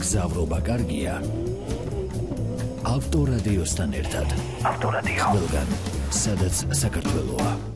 მგზავრობა კარგია. ავტორადიოსთან ერთად. ავტორადიო. ყველგან, სადაც საქართველოა.